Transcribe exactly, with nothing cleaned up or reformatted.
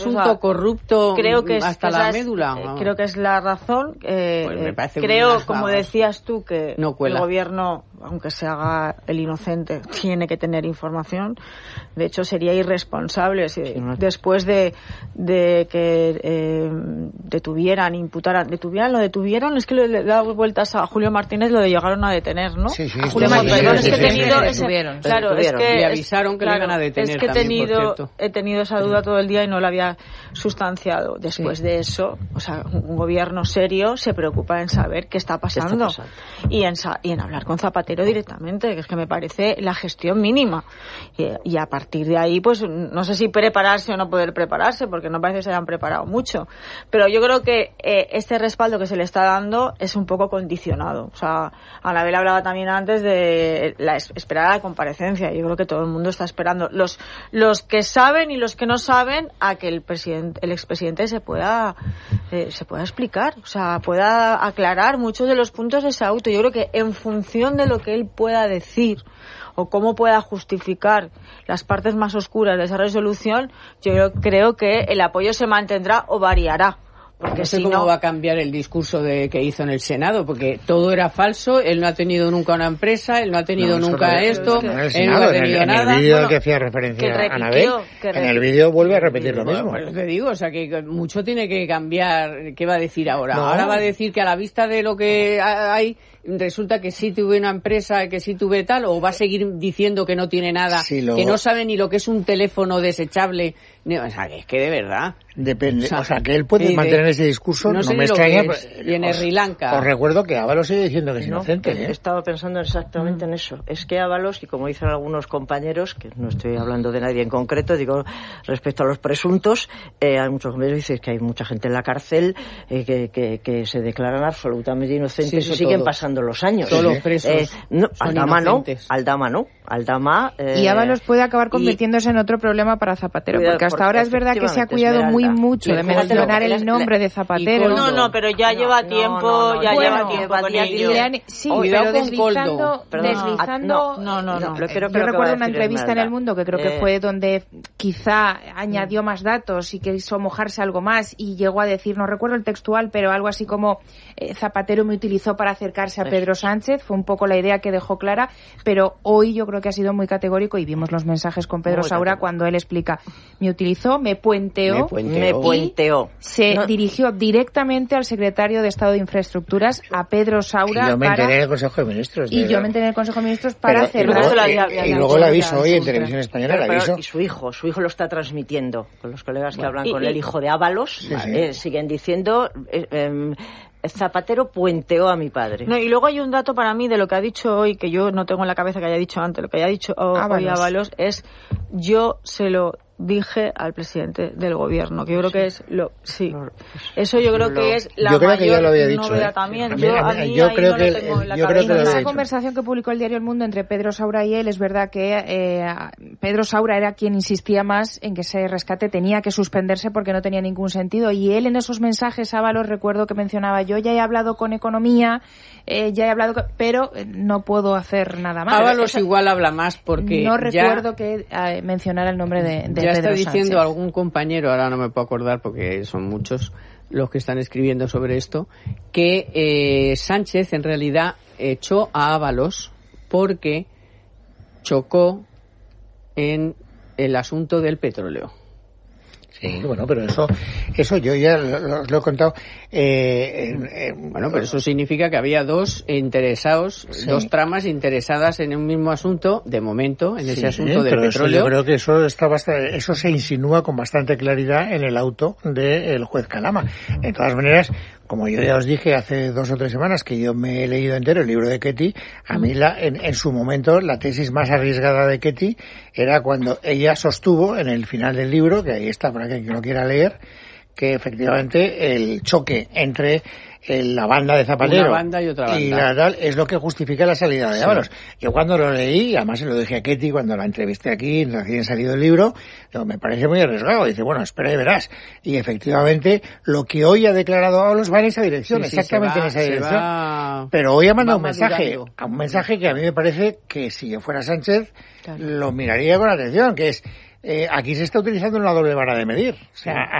asunto o sea, corrupto creo que es, hasta que la es, médula. Eh, creo que es la razón. Eh, pues me parece creo, muy como vamos. decías tú, que no el gobierno, aunque se haga el inocente, tiene que tener información. De hecho, sería irresponsable si sí, no. después de, de que eh, detuvieran, imputaran, detuvieran, lo detuvieron, es que le, le da vueltas a Julio Martínez, lo de llegaron a detener, ¿no? Sí, sí, a Julio Martínez, sí, perdón, sí, es que he sí, tenido sí, ese, detuvieron, claro, detuvieron. es que le avisaron que claro, le iban a detener. Es que he también, tenido, he tenido esa duda todo el día y no la había sustanciado. Después sí. de eso, o sea, un gobierno serio se preocupa en saber qué está pasando, ¿Qué está pasando? Y, en, y en hablar con Zapatero directamente, que es que me parece la gestión mínima. Y, y a partir de ahí, pues no sé si prepararse o no poder prepararse, porque no parece que se hayan preparado mucho. Pero yo creo que eh, este respaldo que se le está dando es un poco condicionado. O sea, Anabel hablaba también antes de la esperar a la comparecencia. Yo creo que todo el mundo está esperando. Los, los que saben y los que no saben a que el presidente, el expresidente se pueda, eh, se pueda explicar, o sea, pueda aclarar muchos de los puntos de ese auto. Yo creo que en función de lo que él pueda decir o cómo pueda justificar las partes más oscuras de esa resolución, yo creo que el apoyo se mantendrá o variará. Porque no sé si cómo no... va a cambiar el discurso de que hizo en el Senado, porque todo era falso, él no ha tenido nunca una empresa, él no ha tenido no, nunca no, esto, no, no, él no ha tenido en el, nada. En el vídeo bueno, que hacía referencia que repitió, a Anabel, que en el vídeo vuelve a repetir lo bueno, mismo. Pues lo que digo, o sea, que mucho tiene que cambiar. ¿Qué va a decir ahora? No. Ahora va a decir que a la vista de lo que hay, resulta que sí tuve una empresa, que sí tuve tal, o va a seguir diciendo que no tiene nada, sí, lo... que no sabe ni lo que es un teléfono desechable. O sea, es que de verdad... Depende, o sea, o sea, que él puede mantener ese discurso, no, no me extraña. Y en Sri Lanka. Os recuerdo que Ábalos sigue diciendo que es no, inocente. Que ¿eh? He estado pensando exactamente mm. en eso. Es que Ábalos, y como dicen algunos compañeros, que no estoy hablando de nadie en concreto, digo, respecto a los presuntos, eh, hay muchos compañeros que dicen que hay mucha gente en la cárcel eh, que, que, que se declaran absolutamente inocentes sí, y siguen todos. pasando los años. Todos los presos. Eh, no, Aldama no, Aldama no. Aldama, eh, y Ábalos puede acabar convirtiéndose y, en otro problema para Zapatero, porque hasta ahora es verdad que se ha cuidado muy mucho de mencionar el nombre de Zapatero. No, no, pero ya no, lleva tiempo, no, no, ya bueno, lleva tiempo con ello. Sí, pero deslizando, deslizando, no, no, no, no. Yo recuerdo una entrevista en El Mundo que creo que fue donde quizá añadió más datos y quiso mojarse algo más y llegó a decir, no recuerdo el textual, pero algo así como eh, Zapatero me utilizó para acercarse a Pedro Sánchez, fue un poco la idea que dejó clara, pero hoy yo creo que ha sido muy categórico y vimos los mensajes con Pedro Saura cuando él explica, me utilizó, me puenteó, me puenteó, me puenteó. se no. dirigió directamente al secretario de Estado de Infraestructuras, a Pedro Saura. Y yo me para, enteré en el Consejo de Ministros. Y de yo me enteré en el Consejo de Ministros para pero, cerrar. Y luego, y, y luego la aviso hoy en Televisión Española. Pero, la aviso. Y su hijo, su hijo lo está transmitiendo con los colegas que bueno, hablan y, con y, el hijo de Ábalos. Sí, sí. Eh, siguen diciendo... Eh, eh, Zapatero puenteó a mi padre. No, y luego hay un dato para mí de lo que ha dicho hoy, que yo no tengo en la cabeza que haya dicho antes, lo que haya dicho Ábalos. hoy Ábalos es, yo se lo dije al presidente del gobierno, que yo creo que es lo sí eso yo creo que es la yo creo mayor que ya lo había dicho, novedad ¿eh? también. Yo, a mí yo ahí creo no que lo tengo en la yo creo que en esa dicho. conversación que publicó el diario El Mundo entre Pedro Saura y él, es verdad que eh, Pedro Saura era quien insistía más en que ese rescate tenía que suspenderse porque no tenía ningún sentido, y él en esos mensajes, Ábalos, recuerdo que mencionaba, yo ya he hablado con Economía, eh, ya he hablado con, pero no puedo hacer nada más. Ábalos igual habla más porque no ya, recuerdo que eh, mencionara el nombre de, de ya Pedro está diciendo Sánchez. Algún compañero, ahora no me puedo acordar porque son muchos los que están escribiendo sobre esto, que eh, Sánchez en realidad echó a Ábalos porque chocó en el asunto del petróleo. Sí, bueno, pero eso eso yo ya lo, lo he contado. Eh, eh, bueno, pero eso significa que había dos interesados, sí. dos tramas interesadas en un mismo asunto, de momento, en ese sí, asunto del pero petróleo. Eso yo creo que eso está bastante, eso se insinúa con bastante claridad en el auto del juez Calama. De todas maneras, como yo ya os dije hace dos o tres semanas que yo me he leído entero el libro de Ketty, a mí la, en, en su momento la tesis más arriesgada de Ketty era cuando ella sostuvo en el final del libro, que ahí está para quien lo quiera leer, que efectivamente el choque entre el, la banda de Zapatero Una banda y, otra banda. y la tal es lo que justifica la salida de sí. Ábalos. Yo cuando lo leí, además se lo dije a Ketty cuando la entrevisté aquí, recién salido el libro, digo, me parece muy arriesgado. Dice, bueno, espera y verás. Y efectivamente, lo que hoy ha declarado Ábalos va en esa dirección, sí, sí, exactamente va, en esa dirección. Va, Pero hoy ha mandado un mensaje, madurando. a un mensaje que a mí me parece que si yo fuera Sánchez, claro, lo miraría con atención, que es, eh, aquí se está utilizando una doble vara de medir. O sea,